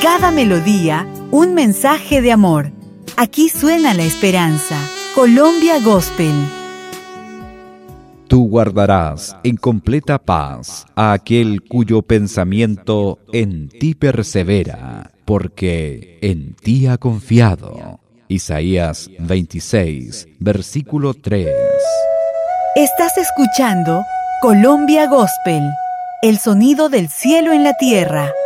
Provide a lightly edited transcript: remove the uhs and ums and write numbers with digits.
cada melodía, un mensaje de amor. Aquí suena la esperanza. Colombia Gospel. Tú guardarás en completa paz a aquel cuyo pensamiento en ti persevera, porque en ti ha confiado. Isaías 26, versículo 3. Estás escuchando Colombia Gospel, el sonido del cielo en la tierra.